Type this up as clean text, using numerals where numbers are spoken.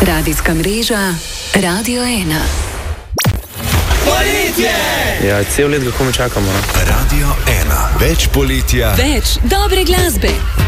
Radijska mreža Radio 1. Poletje! Ja, cel let ga komaj čakamo. Radio 1. Več poletja. Več dobre glasbe.